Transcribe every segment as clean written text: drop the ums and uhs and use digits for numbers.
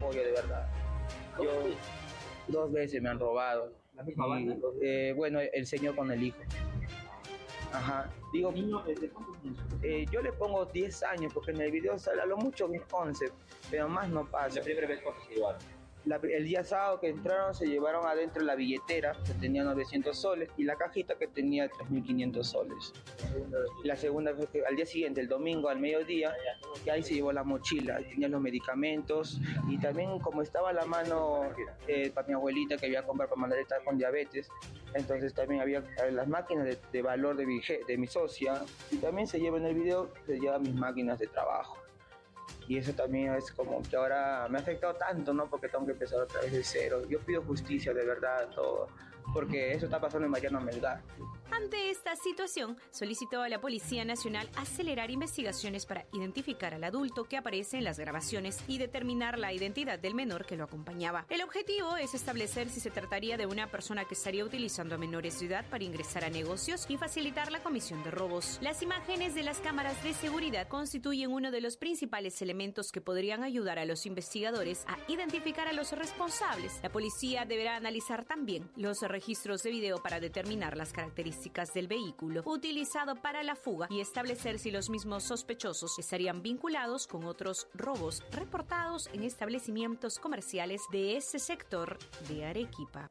apoyo, de verdad. Yo 2 veces me han robado. ¿La misma banda? Bueno, el señor con el hijo. Ajá. Digo, ¿Niño de cuántos años? yo le pongo 10 años porque en el video sale a lo mucho 11, pero más no pasa. La primera vez cuánto se llevaron. El día sábado que entraron se llevaron adentro la billetera que tenía 900 soles y la cajita que tenía 3.500 soles. La segunda vez, al día siguiente, el domingo al mediodía, que ahí se llevó la mochila, tenía los medicamentos y también como estaba a la mano para mi abuelita que había comprado para mandar estar con diabetes, entonces también había las máquinas de valor de mi socia y también se lleva en el video, se lleva mis máquinas de trabajo. Y eso también es como que ahora me ha afectado tanto, ¿no? Porque tengo que empezar otra vez de cero. Yo pido justicia, de verdad, todo. Porque eso está pasando en Mariano Melgar. Ante esta situación, solicitó a la Policía Nacional acelerar investigaciones para identificar al adulto que aparece en las grabaciones y determinar la identidad del menor que lo acompañaba. El objetivo es establecer si se trataría de una persona que estaría utilizando a menores de edad para ingresar a negocios y facilitar la comisión de robos. Las imágenes de las cámaras de seguridad constituyen uno de los principales elementos que podrían ayudar a los investigadores a identificar a los responsables. La policía deberá analizar también los registros de video para determinar las características del vehículo utilizado para la fuga y establecer si los mismos sospechosos estarían vinculados con otros robos reportados en establecimientos comerciales de ese sector de Arequipa.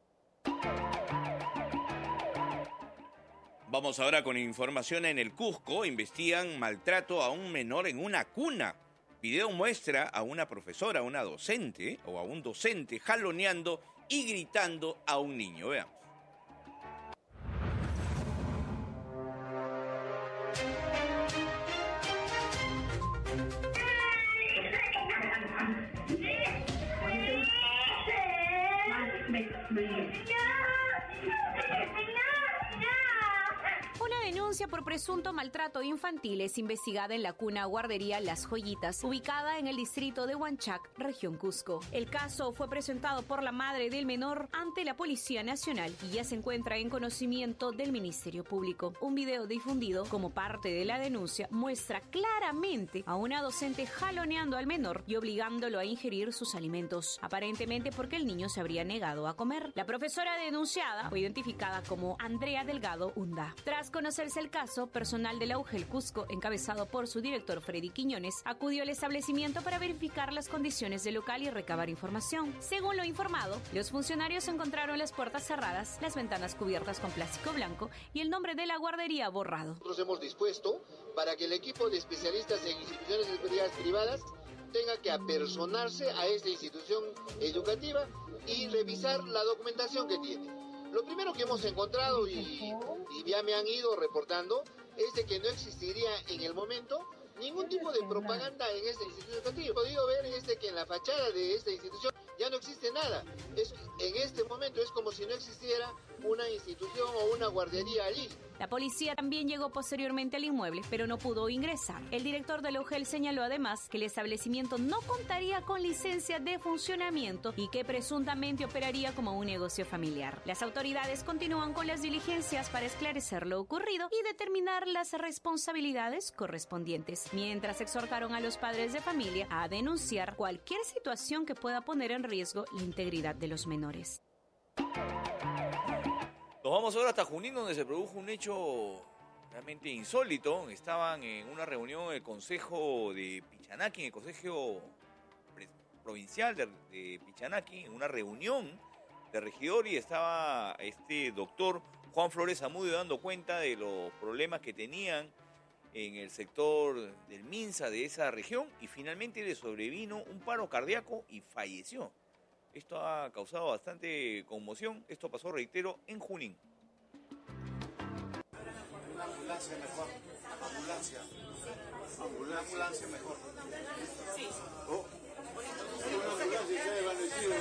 Vamos ahora con información. En el Cusco investigan maltrato a un menor en una cuna. Video muestra a una profesora, a una docente o a un docente jaloneando y gritando a un niño. Veamos. Una denuncia por presunto maltrato infantil es investigada en la cuna guardería Las Joyitas, ubicada en el distrito de Huanchac, región Cusco. El caso fue presentado por la madre del menor ante la Policía Nacional y ya se encuentra en conocimiento del Ministerio Público. Un video difundido como parte de la denuncia muestra claramente a una docente jaloneando al menor y obligándolo a ingerir sus alimentos, aparentemente porque el niño se habría negado a comer. La profesora denunciada fue identificada como Andrea Delgado Unda. Tras conocerse el caso, personal de la UGEL Cusco, encabezado por su director Freddy Quiñones, acudió al establecimiento para verificar las condiciones del local y recabar información. Según lo informado, los funcionarios encontraron las puertas cerradas, las ventanas cubiertas con plástico blanco y el nombre de la guardería borrado. Nosotros hemos dispuesto para que el equipo de especialistas en instituciones educativas privadas tenga que apersonarse a esta institución educativa y revisar la documentación que tiene. Lo primero que hemos encontrado y ya me han ido reportando es de que no existiría en el momento ningún tipo de propaganda en esta institución educativa. He podido ver que en la fachada de esta institución ya no existe nada. En este momento es como si no existiera una institución o una guardería allí. La policía también llegó posteriormente al inmueble, pero no pudo ingresar. El director de la UGEL señaló además que el establecimiento no contaría con licencia de funcionamiento y que presuntamente operaría como un negocio familiar. Las autoridades continúan con las diligencias para esclarecer lo ocurrido y determinar las responsabilidades correspondientes, mientras exhortaron a los padres de familia a denunciar cualquier situación que pueda poner en riesgo la integridad de los menores. Nos vamos ahora hasta Junín, donde se produjo un hecho realmente insólito. Estaban en una reunión del Consejo de Pichanaki, en el Consejo Provincial de Pichanaki, en una reunión de regidores, y estaba este doctor Juan Flores Zamudio dando cuenta de los problemas que tenían en el sector del Minsa de esa región, y finalmente le sobrevino un paro cardíaco y falleció. Esto ha causado bastante conmoción. Esto pasó, reitero, en Junín. Una ambulancia mejor. Ambulancia mejor. Sí. Oh. Una ambulancia se ha desvanecido.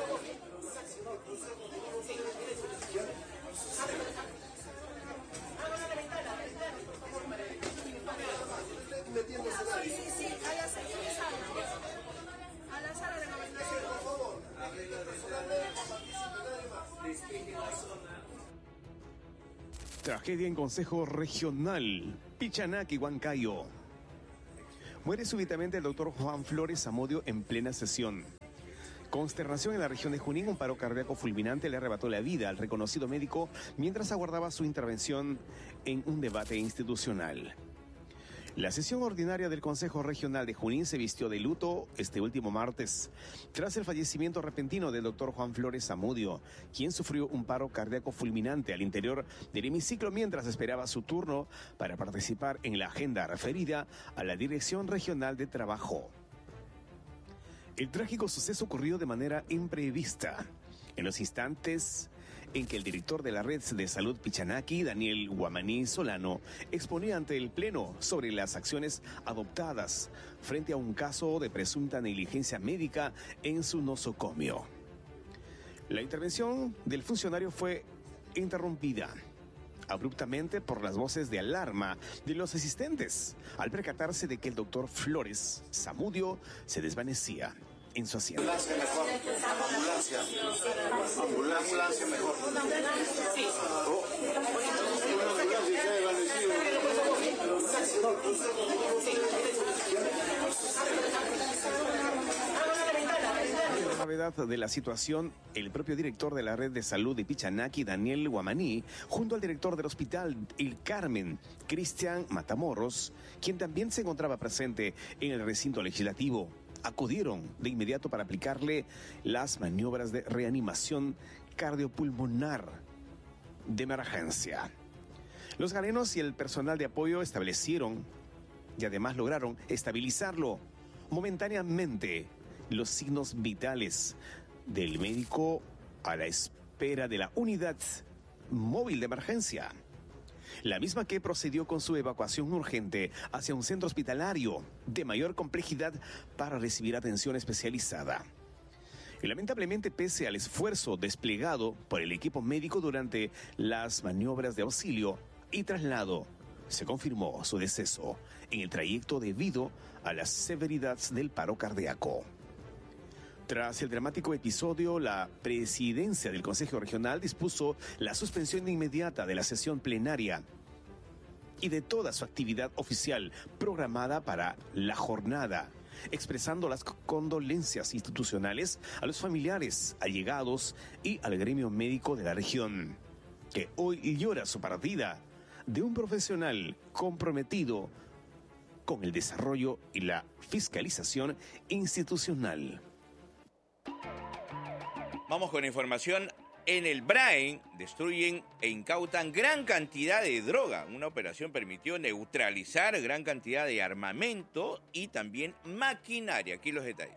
Sí, a la sala de gobernación. Por favor. Tragedia en Consejo Regional. Pichanaki, Huancayo. Muere súbitamente el doctor Juan Flores Zamudio en plena sesión. Consternación en la región de Junín. Un paro cardíaco fulminante le arrebató la vida al reconocido médico mientras aguardaba su intervención en un debate institucional. La sesión ordinaria del Consejo Regional de Junín se vistió de luto este último martes, tras el fallecimiento repentino del doctor Juan Flores Zamudio, quien sufrió un paro cardíaco fulminante al interior del hemiciclo mientras esperaba su turno para participar en la agenda referida a la Dirección Regional de Trabajo. El trágico suceso ocurrió de manera imprevista, en los instantes en que el director de la Red de Salud Pichanaki, Daniel Guamaní Solano, exponía ante el Pleno sobre las acciones adoptadas frente a un caso de presunta negligencia médica en su nosocomio. La intervención del funcionario fue interrumpida abruptamente por las voces de alarma de los asistentes, al percatarse de que el doctor Flores Zamudio se desvanecía en su asiento. Ambulancia mejor. Ambulancia mejor. Sí. Oh. Una ambulancia se ha desvanecido. La gravedad de la situación, el propio director de la Red de Salud de Pichanaki, Daniel Guamaní, junto al director del Hospital El Carmen, Cristian Matamoros, quien también se encontraba presente en el recinto legislativo, acudieron de inmediato para aplicarle las maniobras de reanimación cardiopulmonar de emergencia. Los galenos y el personal de apoyo establecieron y además lograron estabilizarlo momentáneamente los signos vitales del médico a la espera de la unidad móvil de emergencia, la misma que procedió con su evacuación urgente hacia un centro hospitalario de mayor complejidad para recibir atención especializada. Y lamentablemente, pese al esfuerzo desplegado por el equipo médico durante las maniobras de auxilio y traslado, se confirmó su deceso en el trayecto debido a la severidad del paro cardíaco. Tras el dramático episodio, la presidencia del Consejo Regional dispuso la suspensión inmediata de la sesión plenaria y de toda su actividad oficial programada para la jornada, expresando las condolencias institucionales a los familiares, allegados y al gremio médico de la región, que hoy llora su partida de un profesional comprometido con el desarrollo y la fiscalización institucional. Vamos con información. En el Brain destruyen e incautan gran cantidad de droga. Una operación permitió neutralizar gran cantidad de armamento y también maquinaria. Aquí los detalles.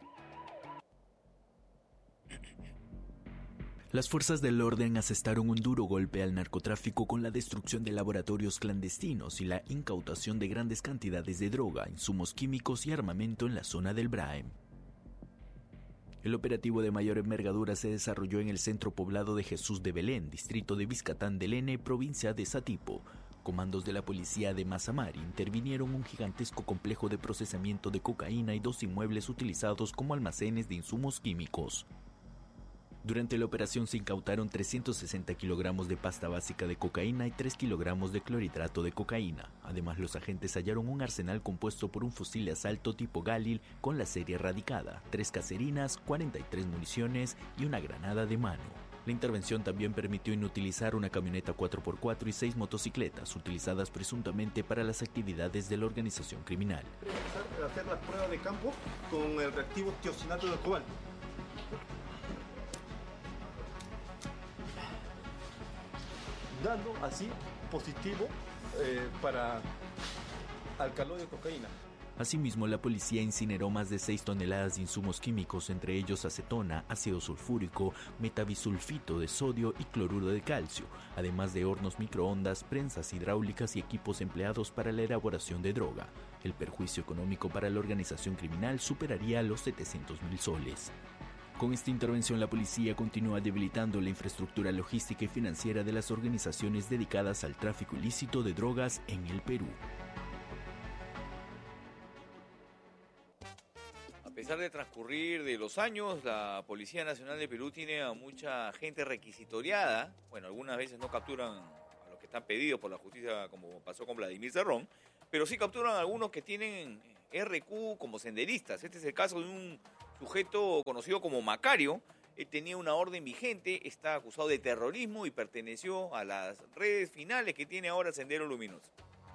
Las fuerzas del orden asestaron un duro golpe al narcotráfico con la destrucción de laboratorios clandestinos y la incautación de grandes cantidades de droga, insumos químicos y armamento en la zona del Brain. El operativo de mayor envergadura se desarrolló en el centro poblado de Jesús de Belén, distrito de Vizcatán del N, provincia de Satipo. Comandos de la policía de Mazamari intervinieron un gigantesco complejo de procesamiento de cocaína y 2 inmuebles utilizados como almacenes de insumos químicos. Durante la operación se incautaron 360 kilogramos de pasta básica de cocaína y 3 kilogramos de clorhidrato de cocaína. Además, los agentes hallaron un arsenal compuesto por un fusil de asalto tipo Galil con la serie erradicada, 3 caserinas, 43 municiones y una granada de mano. La intervención también permitió inutilizar una camioneta 4x4 y 6 motocicletas utilizadas presuntamente para las actividades de la organización criminal. Hacer las pruebas de campo con el reactivo tiosinato de cobalto. Dando así positivo para alcaloide de cocaína. Asimismo, la policía incineró más de 6 toneladas de insumos químicos, entre ellos acetona, ácido sulfúrico, metabisulfito de sodio y cloruro de calcio, además de hornos microondas, prensas hidráulicas y equipos empleados para la elaboración de droga. El perjuicio económico para la organización criminal superaría los 700.000 soles. Con esta intervención, la policía continúa debilitando la infraestructura logística y financiera de las organizaciones dedicadas al tráfico ilícito de drogas en el Perú. A pesar de transcurrir de los años, la Policía Nacional de Perú tiene a mucha gente requisitoriada. Bueno, algunas veces no capturan a los que están pedidos por la justicia, como pasó con Vladimir Cerrón, pero sí capturan a algunos que tienen RQ como senderistas. Este es el caso de un sujeto conocido como Macario. Él tenía una orden vigente, está acusado de terrorismo y perteneció a las redes finales que tiene ahora Sendero Luminoso.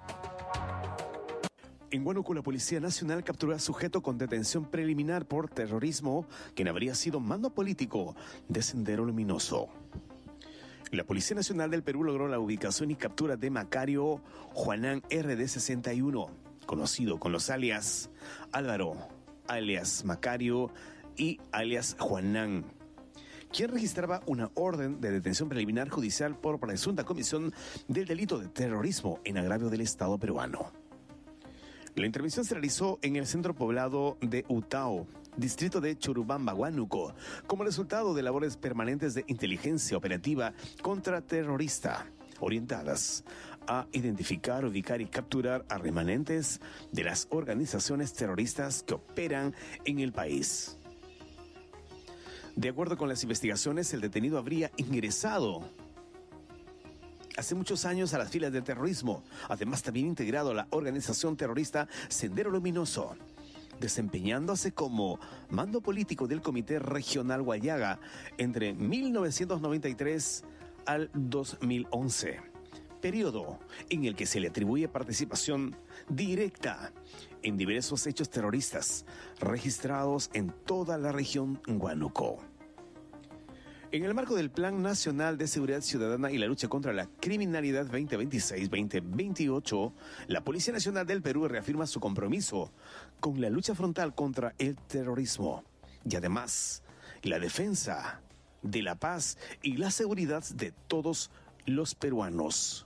En Huánuco, la Policía Nacional capturó a sujeto con detención preliminar por terrorismo, quien habría sido mando político de Sendero Luminoso. La Policía Nacional del Perú logró la ubicación y captura de Macario Juanán RD61, conocido con los alias Álvaro, alias Macario y alias Juanán, quien registraba una orden de detención preliminar judicial por presunta comisión del delito de terrorismo en agravio del Estado peruano. La intervención se realizó en el centro poblado de Utao, distrito de Churubamba, Huánuco, como resultado de labores permanentes de inteligencia operativa contraterrorista, orientadas a identificar, ubicar y capturar a remanentes de las organizaciones terroristas que operan en el país. De acuerdo con las investigaciones, el detenido habría ingresado hace muchos años a las filas del terrorismo, además también integrado a la organización terrorista Sendero Luminoso, desempeñándose como mando político del Comité Regional Huallaga entre 1993 al 2011, periodo en el que se le atribuye participación directa en diversos hechos terroristas registrados en toda la región Huánuco. En el marco del Plan Nacional de Seguridad Ciudadana y la lucha contra la criminalidad 2026-2028, la Policía Nacional del Perú reafirma su compromiso con la lucha frontal contra el terrorismo y además la defensa de la paz y la seguridad de todos los peruanos.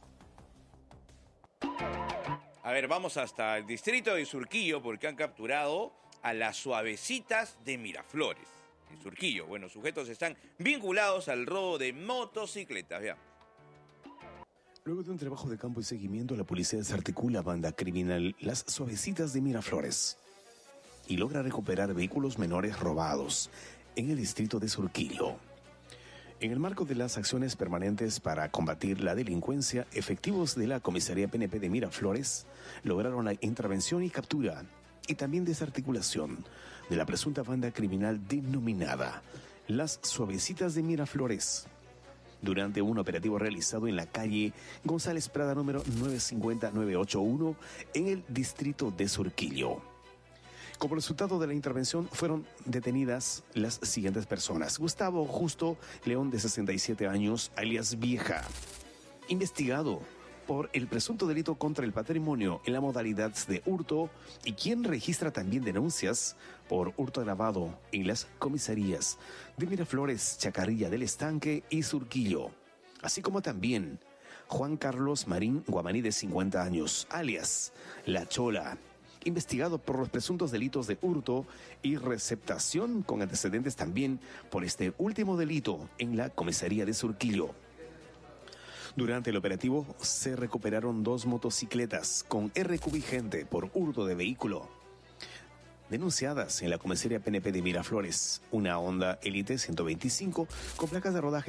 A ver, vamos hasta el distrito de Surquillo porque han capturado a las suavecitas de Miraflores. En Surquillo, bueno, sujetos están vinculados al robo de motocicletas. Veamos. Luego de un trabajo de campo y seguimiento, la policía desarticula banda criminal Las Suavecitas de Miraflores y logra recuperar vehículos menores robados en el distrito de Surquillo. En el marco de las acciones permanentes para combatir la delincuencia, efectivos de la Comisaría PNP de Miraflores lograron la intervención y captura y también desarticulación de la presunta banda criminal denominada Las Suavecitas de Miraflores, durante un operativo realizado en la calle González Prada número 950-981 en el distrito de Surquillo. Como resultado de la intervención fueron detenidas las siguientes personas: Gustavo Justo León, de 67 años, alias Vieja, investigado por el presunto delito contra el patrimonio en la modalidad de hurto y quien registra también denuncias por hurto agravado en las comisarías de Miraflores, Chacarilla del Estanque y Surquillo, así como también Juan Carlos Marín Guamaní, de 50 años, alias La Chola, investigado por los presuntos delitos de hurto y receptación, con antecedentes también por este último delito en la comisaría de Surquillo. Durante el operativo se recuperaron 2 motocicletas con RQ vigente por hurto de vehículo, denunciadas en la comisaría PNP de Miraflores, una Honda Elite 125 con placas de rodaje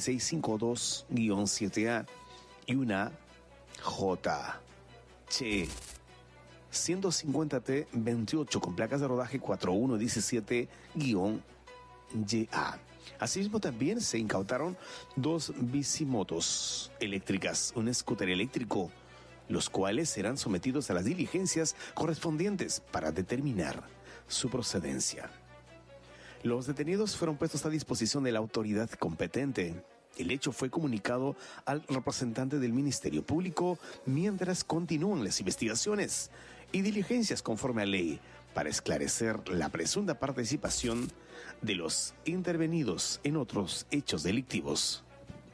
3652-7A y una JC 150T 28 con placas de rodaje 4117-YA. Asimismo, también se incautaron 2 bicimotos eléctricas, un scooter eléctrico, los cuales serán sometidos a las diligencias correspondientes para determinar su procedencia. Los detenidos fueron puestos a disposición de la autoridad competente. El hecho fue comunicado al representante del Ministerio Público mientras continúan las investigaciones y diligencias conforme a ley para esclarecer la presunta participación de los intervenidos en otros hechos delictivos.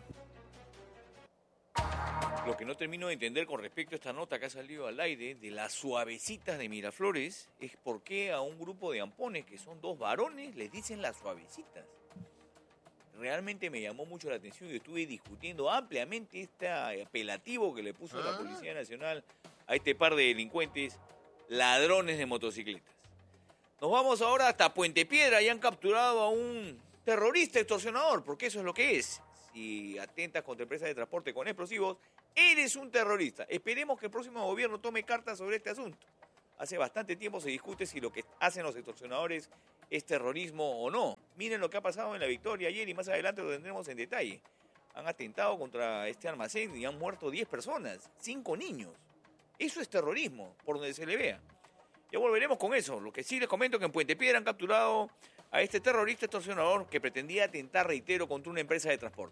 Lo que no termino de entender con respecto a esta nota que ha salido al aire de las suavecitas de Miraflores es por qué a un grupo de ampones, que son 2 varones, les dicen las suavecitas. Realmente me llamó mucho la atención y estuve discutiendo ampliamente este apelativo que le puso la Policía Nacional a este par de delincuentes, ladrones de motocicletas. Nos vamos ahora hasta Puente Piedra y han capturado a un terrorista extorsionador, porque eso es lo que es. Si atentas contra empresas de transporte con explosivos, eres un terrorista. Esperemos que el próximo gobierno tome cartas sobre este asunto. Hace bastante tiempo se discute si lo que hacen los extorsionadores ¿Es terrorismo o no? Miren lo que ha pasado en La Victoria ayer y más adelante lo tendremos en detalle. Han atentado contra este almacén y han muerto 10 personas, 5 niños. Eso es terrorismo, por donde se le vea. Ya volveremos con eso. Lo que sí les comento es que en Puente Piedra han capturado a este terrorista extorsionador que pretendía atentar, reitero, contra una empresa de transporte.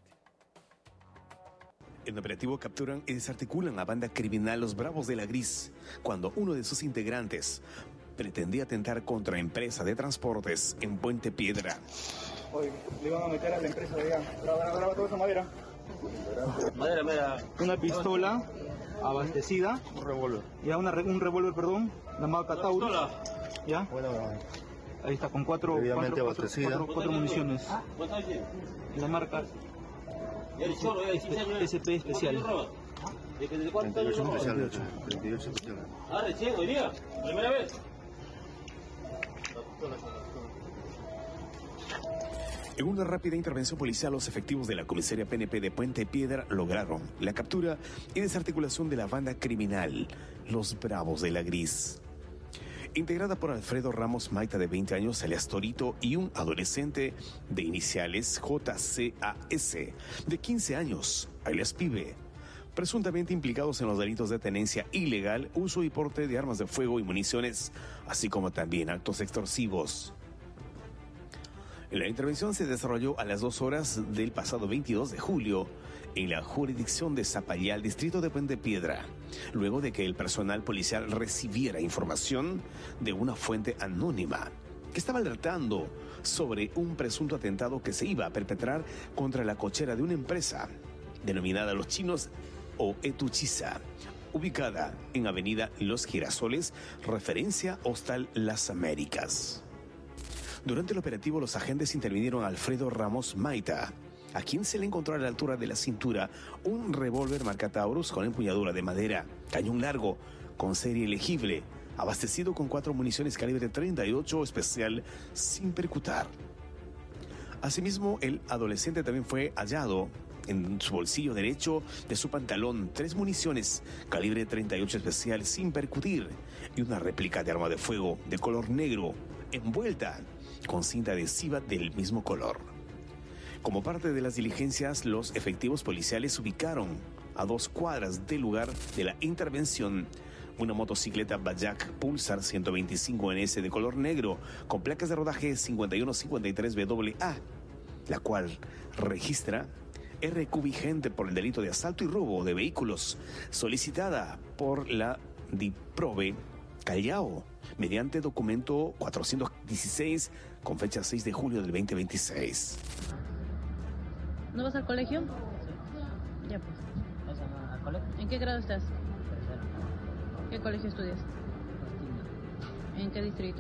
En operativo capturan y desarticulan a banda criminal Los Bravos de la Gris, cuando uno de sus integrantes pretendía atentar contra empresa de transportes en Puente Piedra. Oye, le van a meter a la empresa de allá. Graba toda esa madera. Madera. Una pistola abastecida. Un revólver. Ya un revólver, perdón. La marca Taurus. Ya. Ahí está, con cuatro municiones. La marca SP especial. 38 especial. Ah, recién, hoy día. Primera vez. En una rápida intervención policial, los efectivos de la comisaría PNP de Puente Piedra lograron la captura y desarticulación de la banda criminal Los Bravos de la Gris, integrada por Alfredo Ramos Maita, de 20 años, alias Torito, y un adolescente de iniciales JCAS, de 15 años, alias Pibe, presuntamente implicados en los delitos de tenencia ilegal, uso y porte de armas de fuego y municiones, así como también actos extorsivos. La intervención se desarrolló a las 2 horas del pasado 22 de julio en la jurisdicción de Zapallar, distrito de Puente Piedra, luego de que el personal policial recibiera información de una fuente anónima que estaba alertando sobre un presunto atentado que se iba a perpetrar contra la cochera de una empresa denominada Los Chinos o Etuchiza, ubicada en Avenida Los Girasoles, referencia Hostal Las Américas. Durante el operativo, los agentes intervinieron a Alfredo Ramos Maita, a quien se le encontró a la altura de la cintura un revólver marca Taurus con empuñadura de madera, cañón largo, con serie legible, abastecido con 4 municiones calibre 38 especial sin percutar. Asimismo, el adolescente también fue hallado en su bolsillo derecho de su pantalón 3 municiones calibre 38 especial sin percutir y una réplica de arma de fuego de color negro envuelta con cinta adhesiva del mismo color. Como parte de las diligencias, los efectivos policiales ubicaron a 2 cuadras del lugar de la intervención una motocicleta Bajaj Pulsar 125 NS de color negro con placas de rodaje 5153BAA, la cual registra RQ vigente por el delito de asalto y robo de vehículos, solicitada por la DIPROVE Callao, mediante documento 416 con fecha 6 de julio del 2026. ¿No vas al colegio? Sí. Ya pues. ¿Vas al colegio? ¿En qué grado estás? Tercero. ¿Qué colegio estudias? Castillo. ¿En qué distrito?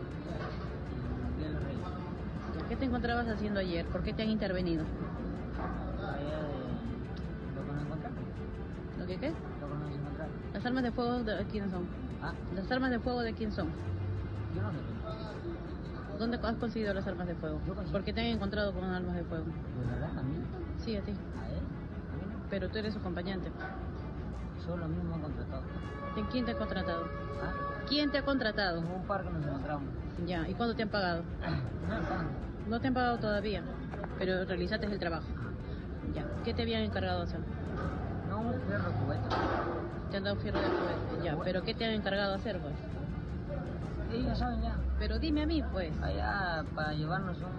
En Miguel Reyes. ¿Qué te encontrabas haciendo ayer? ¿Por qué te han intervenido? Allá de lo que nos encontramos. ¿Lo que qué? Lo que nos encontramos. ¿Las armas de fuego de quién son? ¿Ah? ¿Las armas de fuego de quién son? Yo no sé. ¿Dónde has conseguido las armas de fuego? ¿Por qué te han encontrado con armas de fuego? ¿De verdad? ¿A mí? Sí, a ti. ¿A él? ¿A mí no? Pero tú eres su acompañante. Solo a mí me han contratado. ¿Quién te ha contratado? ¿Ah? ¿Quién te ha contratado? En un parque nos encontramos. Ya, ¿y cuándo te han pagado? No, No te han pagado todavía, pero realizaste el trabajo. Ya, ¿qué te habían encargado de hacer? no, un fierro cubeta. Te han dado fierro de juguete, ya, pero ¿qué te han encargado de hacer, pues? Ellos saben ya. Pero dime a mí, pues. Allá para llevarnos una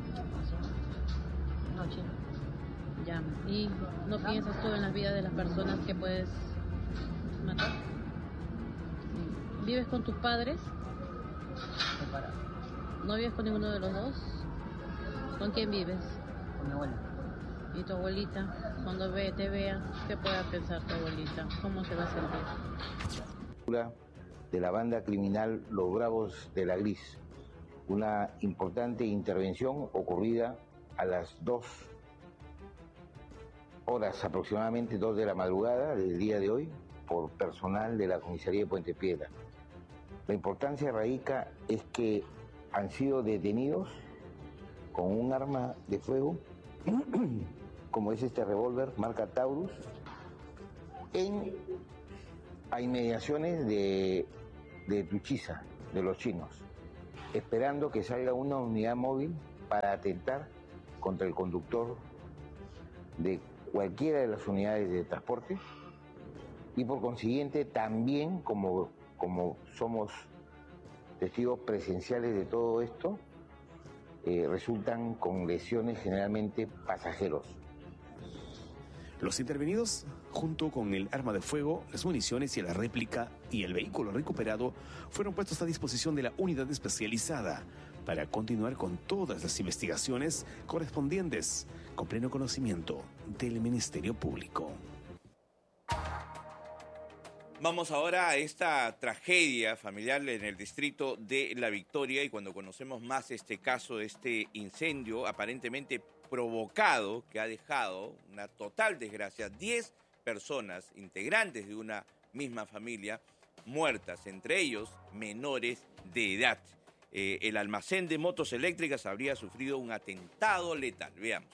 noche. Ya, ¿y no piensas tú en las vidas de las personas que puedes matar? ¿Vives con tus padres? Separado. ¿No vives con ninguno de los dos? ¿Con quién vives? Con mi abuela. ¿Y tu abuelita? Cuando te vea, ¿qué puede pensar tu abuelita? ¿Cómo se va a sentir? De la banda criminal Los Bravos de la Gris. Una importante intervención ocurrida a las 2 horas aproximadamente, 2 de la madrugada del día de hoy, por personal de la comisaría de Puente Piedra. La importancia radica es que han sido detenidos con un arma de fuego, como es este revólver marca Taurus, a inmediaciones de Tuchiza, de los chinos. esperando que salga una unidad móvil para atentar contra el conductor de cualquiera de las unidades de transporte y por consiguiente también como somos testigos presenciales de todo esto, resultan con lesiones generalmente pasajeros. Los intervenidos, junto con el arma de fuego, las municiones y la réplica y el vehículo recuperado, fueron puestos a disposición de la unidad especializada para continuar con todas las investigaciones correspondientes, con pleno conocimiento del Ministerio Público. Vamos ahora a esta tragedia familiar en el distrito de La Victoria, y cuando conocemos más este caso, este incendio aparentemente provocado que ha dejado una total desgracia, 10 personas integrantes de una misma familia muertas, entre ellos menores de edad. El almacén de motos eléctricas habría sufrido un atentado letal. Veamos.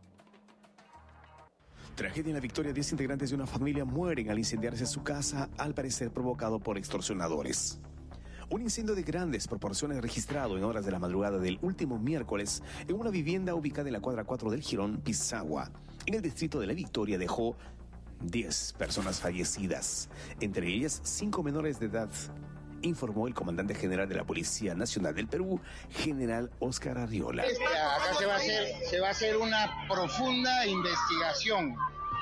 Tragedia en La Victoria. 10 integrantes de una familia mueren al incendiarse su casa, al parecer provocado por extorsionadores. Un incendio de grandes proporciones registrado en horas de la madrugada del último miércoles en una vivienda ubicada en la cuadra 4 del Jirón Pisagua, en el distrito de La Victoria, dejó 10 personas fallecidas, entre ellas 5 menores de edad, informó el comandante general de la Policía Nacional del Perú, general Óscar Arriola. Acá se va a hacer una profunda investigación.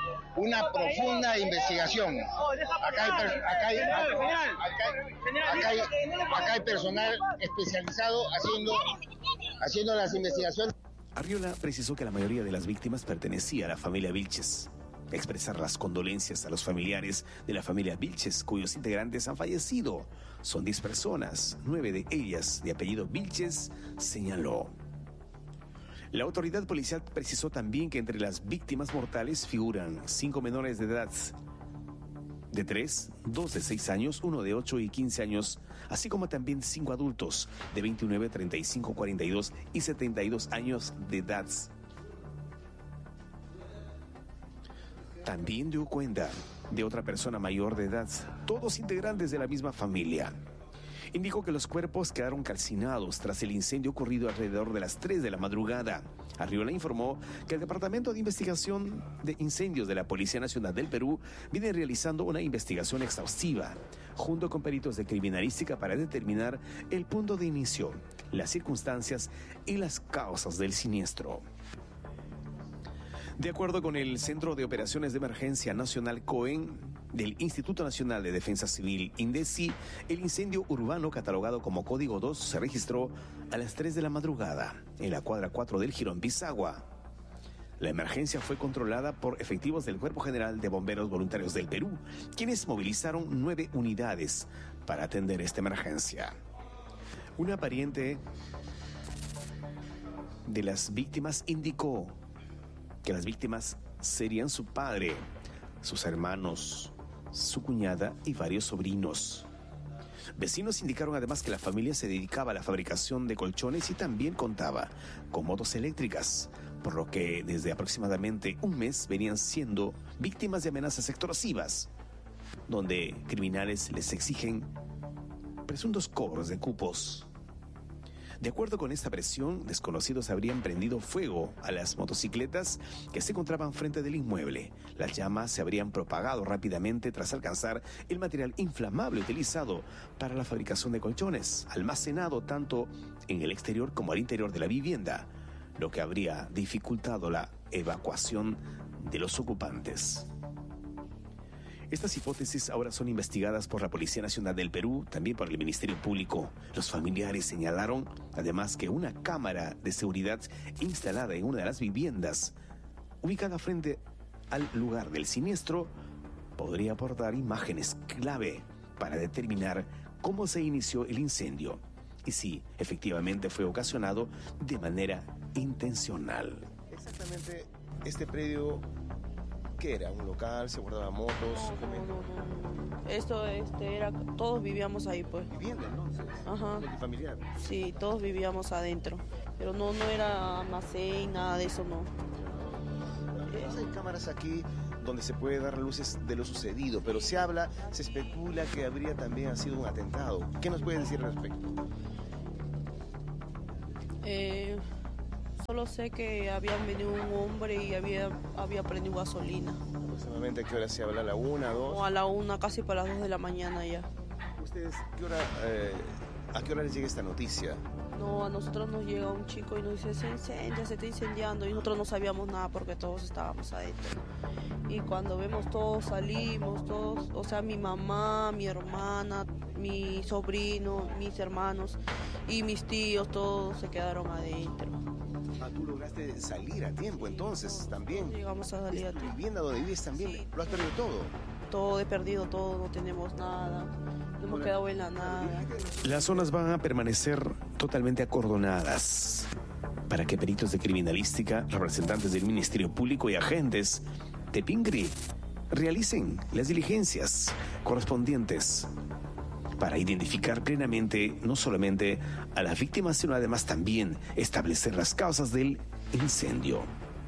Acá hay personal especializado haciendo las investigaciones. Arriola precisó que la mayoría de las víctimas pertenecía a la familia Vilches. Expresar las condolencias a los familiares de la familia Vilches, cuyos integrantes han fallecido. Son 10 personas, 9 de ellas de apellido Vilches, señaló. La autoridad policial precisó también que entre las víctimas mortales figuran 5 menores de edad, de 3, 2 de 6 años, 1 de 8 y 15 años, así como también 5 adultos de 29, 35, 42 y 72 años de edad. También dio cuenta de otra persona mayor de edad, todos integrantes de la misma familia. Indicó que los cuerpos quedaron calcinados tras el incendio ocurrido alrededor de las 3 de la madrugada. Arriola informó que el Departamento de Investigación de Incendios de la Policía Nacional del Perú viene realizando una investigación exhaustiva, junto con peritos de criminalística, para determinar el punto de inicio, las circunstancias y las causas del siniestro. De acuerdo con el Centro de Operaciones de Emergencia Nacional COEN del Instituto Nacional de Defensa Civil, INDECI, el incendio urbano catalogado como Código 2 se registró a las 3 de la madrugada en la cuadra 4 del Jirón Pisagua. La emergencia fue controlada por efectivos del Cuerpo General de Bomberos Voluntarios del Perú, quienes movilizaron 9 unidades para atender esta emergencia. Una pariente de las víctimas indicó que las víctimas serían su padre, sus hermanos, su cuñada y varios sobrinos. Vecinos indicaron además que la familia se dedicaba a la fabricación de colchones y también contaba con motos eléctricas, por lo que desde aproximadamente un mes venían siendo víctimas de amenazas extorsivas, donde criminales les exigen presuntos cobros de cupos. De acuerdo con esta presión, desconocidos habrían prendido fuego a las motocicletas que se encontraban frente del inmueble. Las llamas se habrían propagado rápidamente tras alcanzar el material inflamable utilizado para la fabricación de colchones, almacenado tanto en el exterior como al interior de la vivienda, lo que habría dificultado la evacuación de los ocupantes. Estas hipótesis ahora son investigadas por la Policía Nacional del Perú, también por el Ministerio Público. Los familiares señalaron además que una cámara de seguridad instalada en una de las viviendas, ubicada frente al lugar del siniestro, podría aportar imágenes clave para determinar cómo se inició el incendio y si efectivamente fue ocasionado de manera intencional. Exactamente, este predio, ¿qué era? ¿Un local? ¿Se guardaban motos? No. Esto era, todos vivíamos ahí, pues. ¿Vivienda entonces? Ajá. ¿Familiar? Sí, todos vivíamos adentro, pero no era almacén, nada de eso, no. Hay cámaras aquí donde se puede dar luces de lo sucedido, pero se especula que habría también sido un atentado. ¿Qué nos puede decir al respecto? Solo sé que habían venido un hombre y había prendido gasolina. ¿Aproximadamente a qué hora se habla? ¿A la 1, 2? O a la 1, casi para las 2 de la mañana ya. ¿Ustedes a qué hora les llega esta noticia? No, a nosotros nos llega un chico y nos dice, se incendia, se está incendiando, y nosotros no sabíamos nada porque todos estábamos adentro. Y cuando vemos todos, salimos, todos, o sea, mi mamá, mi hermana, mi sobrino, mis hermanos y mis tíos, todos se quedaron adentro. Ah, tú lograste salir a tiempo entonces también. Llegamos a salir a tiempo. ¿Tu vivienda donde vives también? Sí. ¿Lo has perdido todo? Todo, he perdido todo, no tenemos nada. No hemos quedado en la nada. Las zonas van a permanecer totalmente acordonadas para que peritos de criminalística, representantes del Ministerio Público y agentes de PINGRI realicen las diligencias correspondientes para identificar plenamente no solamente a las víctimas, sino además también establecer las causas del incendio.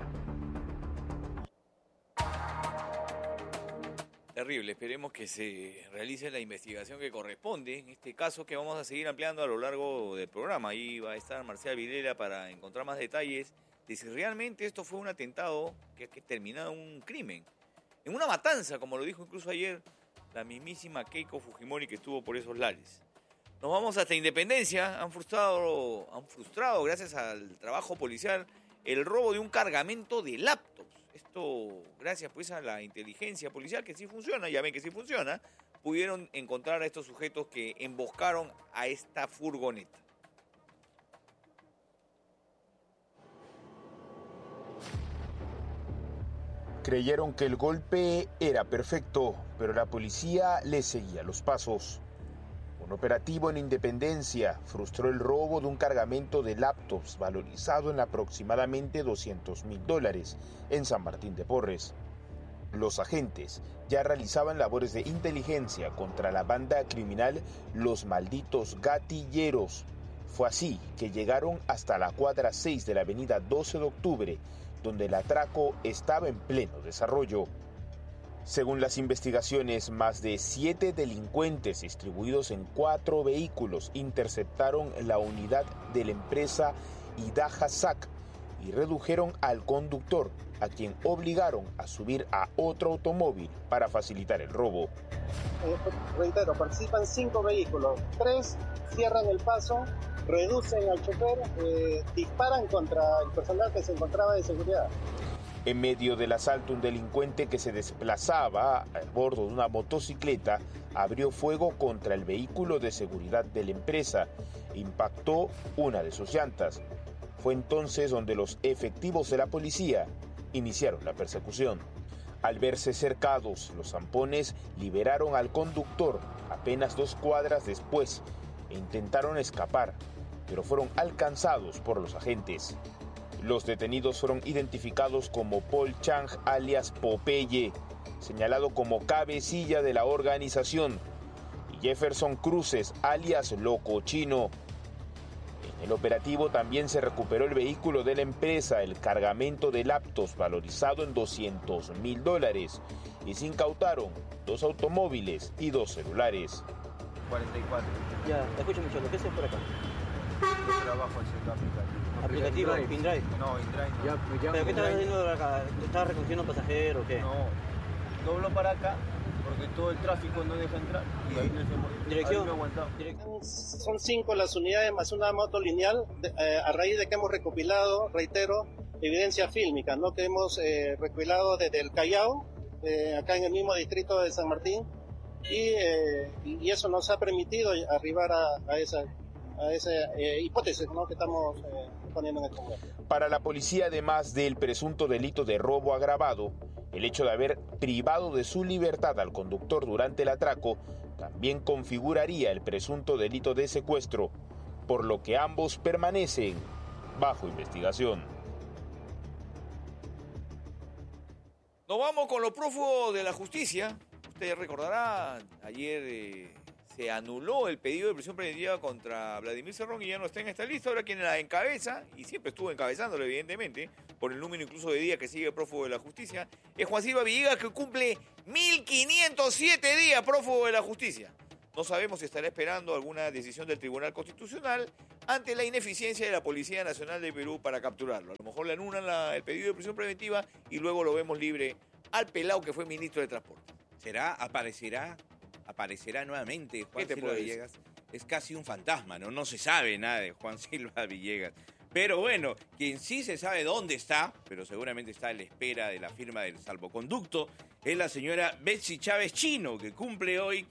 Terrible, esperemos que se realice la investigación que corresponde en este caso, que vamos a seguir ampliando a lo largo del programa. Ahí va a estar Marcial Vilela para encontrar más detalles de si realmente esto fue un atentado que ha terminado en un crimen, en una matanza, como lo dijo incluso ayer la mismísima Keiko Fujimori, que estuvo por esos lares. Nos vamos hasta Independencia. Han frustrado gracias al trabajo policial el robo de un cargamento de laptops. Esto gracias pues a la inteligencia policial, que sí funciona, ya ven que sí funciona. Pudieron encontrar a estos sujetos que emboscaron a esta furgoneta. Creyeron que el golpe era perfecto, pero la policía les seguía los pasos. Un operativo en Independencia frustró el robo de un cargamento de laptops valorizado en aproximadamente $200,000 en San Martín de Porres. Los agentes ya realizaban labores de inteligencia contra la banda criminal Los Malditos Gatilleros. Fue así que llegaron hasta la cuadra 6 de la avenida 12 de octubre, donde el atraco estaba en pleno desarrollo. Según las investigaciones, más de 7 delincuentes distribuidos en 4 vehículos interceptaron la unidad de la empresa Idaha SAC y redujeron al conductor, a quien obligaron a subir a otro automóvil para facilitar el robo. Reitero, participan 5 vehículos, 3 cierran el paso, reducen al chofer, disparan contra el personal que se encontraba de seguridad. En medio del asalto, un delincuente que se desplazaba a bordo de una motocicleta abrió fuego contra el vehículo de seguridad de la empresa e impactó una de sus llantas. Fue entonces donde los efectivos de la policía iniciaron la persecución. Al verse cercados, los zampones liberaron al conductor apenas 2 cuadras después e intentaron escapar, pero fueron alcanzados por los agentes. Los detenidos fueron identificados como Paul Chang, alias Popeye, señalado como cabecilla de la organización, y Jefferson Cruces, alias Loco Chino. En el operativo también se recuperó el vehículo de la empresa, el cargamento de laptops valorizado en $200,000, y se incautaron 2 automóviles y 2 celulares. 44. Ya, escúchame, Cholo, ¿qué haces por acá? Yo trabajo haciendo ¿Aplicativo? ¿Pindrive? No, InDrive. ¿Pero qué estabas haciendo acá? ¿Estabas recogiendo pasajeros o qué? No, doblo para acá porque todo el tráfico no deja entrar y ahí no se ¿Dirección? Son 5 las unidades más una moto lineal, a raíz de que hemos recopilado, reitero, evidencia fílmica, ¿no? Que hemos recopilado desde el Callao, acá en el mismo distrito de San Martín, y eso nos ha permitido arribar a esa hipótesis, ¿no? Que estamos poniendo en el Congreso. Para la policía, además del presunto delito de robo agravado, el hecho de haber privado de su libertad al conductor durante el atraco también configuraría el presunto delito de secuestro, por lo que ambos permanecen bajo investigación. Nos vamos con los prófugos de la justicia. Usted recordará, ayer se anuló el pedido de prisión preventiva contra Vladimir Cerrón y ya no está en esta lista. Ahora quien la encabeza, y siempre estuvo encabezándolo evidentemente, por el número incluso de días que sigue prófugo de la justicia, es Juan Silva Villegas, que cumple 1507 días prófugo de la justicia. No sabemos si estará esperando alguna decisión del Tribunal Constitucional ante la ineficiencia de la Policía Nacional de Perú para capturarlo. A lo mejor le anulan el pedido de prisión preventiva y luego lo vemos libre al pelao que fue ministro de Transporte. ¿Aparecerá nuevamente Juan Silva Villegas? Es casi un fantasma, ¿no? No se sabe nada de Juan Silva Villegas. Pero bueno, quien sí se sabe dónde está, pero seguramente está a la espera de la firma del salvoconducto, es la señora Betsy Chávez Chino, que cumple hoy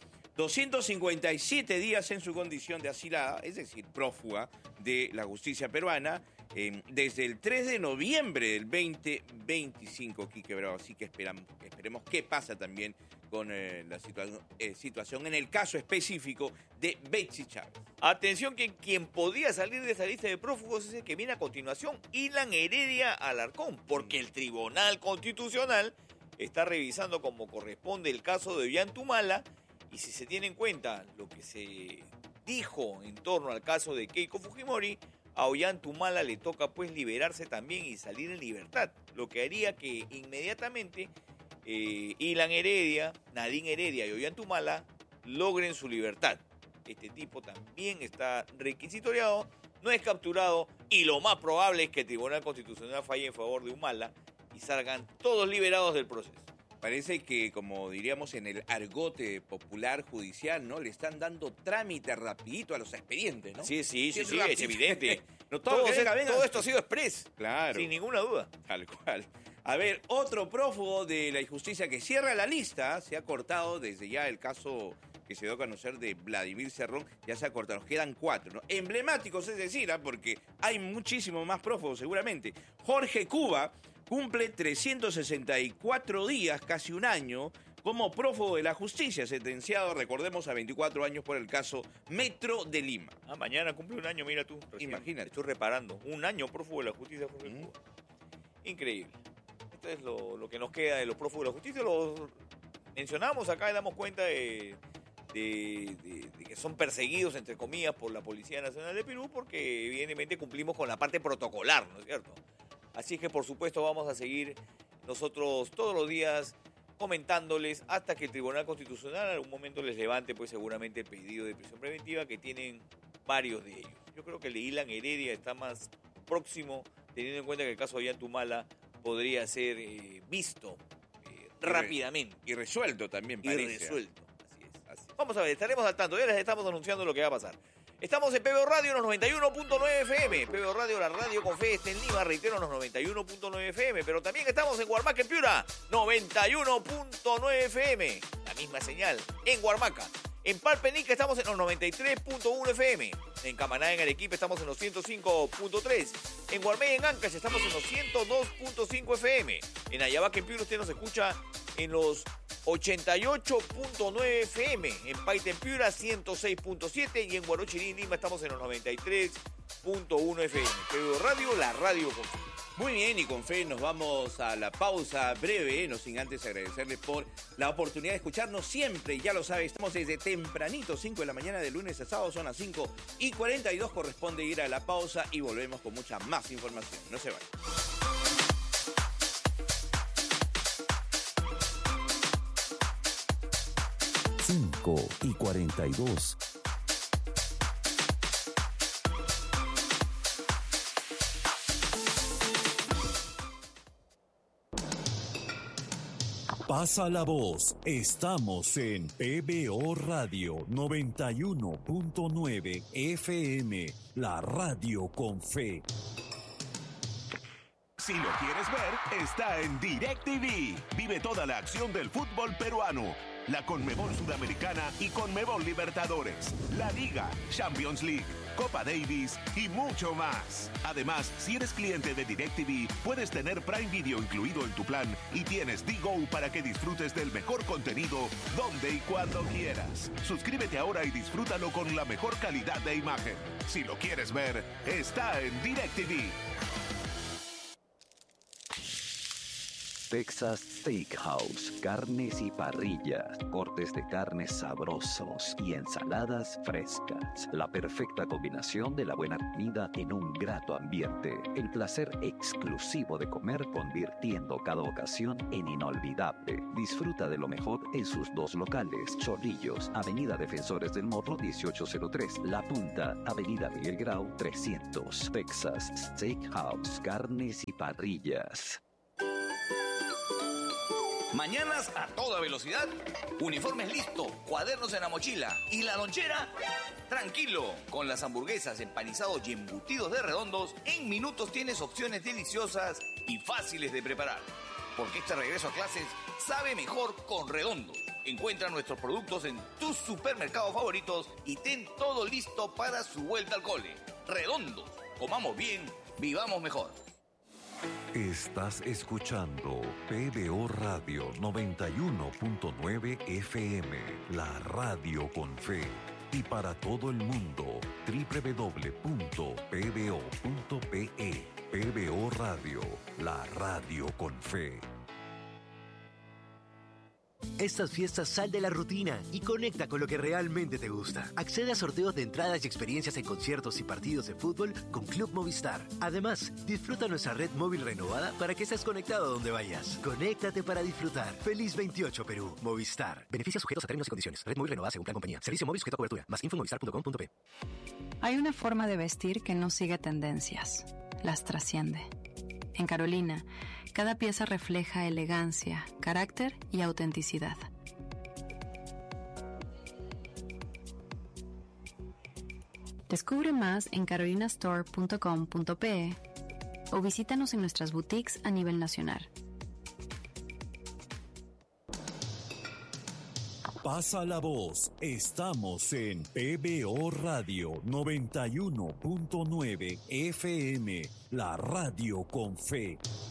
257 días en su condición de asilada, es decir, prófuga de la justicia peruana, desde el 3 de noviembre del 2025, Quique Bravo. Así que esperemos qué pasa también con la situación en el caso específico de Betsy Chávez. Atención, que quien podía salir de esa lista de prófugos es el que viene a continuación, Ilan Heredia Alarcón, porque el Tribunal Constitucional está revisando como corresponde el caso de Ollantumala. Y si se tiene en cuenta lo que se dijo en torno al caso de Keiko Fujimori, a Ollantumala le toca pues liberarse también y salir en libertad, lo que haría que inmediatamente Ilan Heredia, Nadine Heredia y Ollantumala logren su libertad. Este tipo también está requisitoriado, no es capturado y lo más probable es que el Tribunal Constitucional falle en favor de Humala y salgan todos liberados del proceso. Parece que, como diríamos en el argote popular judicial, ¿no? Le están dando trámite rapidito a los expedientes, ¿no? Sí, es evidente. No, todo esto ha sido express. Claro. Sin ninguna duda. Tal cual. A ver, otro prófugo de la injusticia que cierra la lista, se ha cortado desde ya el caso que se dio a conocer de Vladimir Cerrón, ya se ha cortado, nos quedan 4, ¿no? Emblemáticos, es decir, porque hay muchísimos más prófugos seguramente. Jorge Cuba cumple 364 días, casi un año, como prófugo de la justicia, sentenciado, recordemos, a 24 años por el caso Metro de Lima. Mañana cumple un año, mira tú. Imagínate. Estoy reparando. Un año prófugo de la justicia, Jorge Cuba. Increíble. Esto es lo que nos queda de los prófugos de la justicia. Los mencionamos acá y damos cuenta de que son perseguidos, entre comillas, por la Policía Nacional de Perú, porque evidentemente cumplimos con la parte protocolar, ¿no es cierto? Así que, por supuesto, vamos a seguir nosotros todos los días comentándoles hasta que el Tribunal Constitucional en algún momento les levante, pues seguramente el pedido de prisión preventiva, que tienen varios de ellos. Yo creo que el de Ilan Heredia está más próximo, teniendo en cuenta que el caso de Ollantumala podría ser visto rápidamente. Y resuelto también, parece. Y resuelto, así es. Vamos a ver, estaremos al tanto, ya les estamos anunciando lo que va a pasar. Estamos en PBO Radio, los 91.9 FM. PBO Radio, la radio con fe, está en Lima, reitero, los 91.9 FM. Pero también estamos en Huarmaca, en Piura, 91.9 FM. La misma señal, en Huarmaca. En Palpenica estamos en los 93.1 FM. En Camaná, en Arequipa, estamos en los 105.3. En Guarmey, en Ancash, estamos en los 102.5 FM. En Ayabaca, en Piura, usted nos escucha en los 88.9 FM. En Paita, en Piura, 106.7. Y en Huarochirí, Lima, estamos en los 93.1 FM. PBO Radio, la radio con fe. Muy bien, y con fe nos vamos a la pausa breve, no sin antes agradecerles por la oportunidad de escucharnos siempre. Ya lo sabe, estamos desde tempranito, 5 de la mañana de lunes a sábado, son las 5:42, corresponde ir a la pausa y volvemos con mucha más información. No se vayan. 5:42. Pasa la voz, estamos en PBO Radio 91.9 FM, la radio con fe. Si lo quieres ver, está en DirecTV. Vive toda la acción del fútbol peruano. La Conmebol Sudamericana y Conmebol Libertadores, la Liga, Champions League, Copa Davis y mucho más. Además, si eres cliente de DirecTV, puedes tener Prime Video incluido en tu plan y tienes DGO para que disfrutes del mejor contenido donde y cuando quieras. Suscríbete ahora y disfrútalo con la mejor calidad de imagen. Si lo quieres ver, está en DirecTV. Texas Steakhouse, carnes y parrillas, cortes de carne sabrosos y ensaladas frescas. La perfecta combinación de la buena comida en un grato ambiente. El placer exclusivo de comer, convirtiendo cada ocasión en inolvidable. Disfruta de lo mejor en sus dos locales: Chorrillos, Avenida Defensores del Morro 1803, La Punta, Avenida Miguel Grau 300. Texas Steakhouse, carnes y parrillas. Mañanas a toda velocidad, uniformes listo, cuadernos en la mochila y la lonchera. Tranquilo, con las hamburguesas, empanizados y embutidos de Redondos, en minutos tienes opciones deliciosas y fáciles de preparar. Porque este regreso a clases sabe mejor con Redondos. Encuentra nuestros productos en tus supermercados favoritos y ten todo listo para su vuelta al cole. Redondos, comamos bien, vivamos mejor. Estás escuchando PBO Radio 91.9 FM, la radio con fe. Y para todo el mundo, www.pbo.pe. PBO Radio, la radio con fe. Estas fiestas sal de la rutina y conecta con lo que realmente te gusta. Accede a sorteos de entradas y experiencias en conciertos y partidos de fútbol con Club Movistar. Además, disfruta nuestra red móvil renovada para que estés conectado a donde vayas. Conéctate para disfrutar. Feliz 28 Perú. Movistar. Beneficios sujetos a términos y condiciones. Red móvil renovada según plan compañía. Servicio móvil sujeto a cobertura. Más info en movistar.com.pe. Hay una forma de vestir que no sigue tendencias. Las trasciende. En Carolina, cada pieza refleja elegancia, carácter y autenticidad. Descubre más en carolinastore.com.pe o visítanos en nuestras boutiques a nivel nacional. Pasa la voz. Estamos en PBO Radio 91.9 FM, la radio con fe.